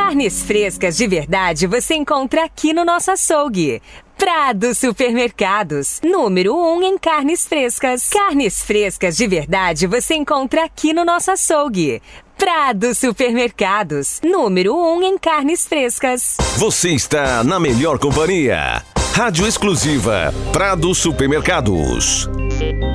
Carnes frescas de verdade você encontra aqui no nosso açougue. Prado Supermercados, número 1 em carnes frescas. Carnes frescas de verdade você encontra aqui no nosso açougue. Prado Supermercados, número 1 em carnes frescas. Você está na melhor companhia. Rádio exclusiva Prado Supermercados.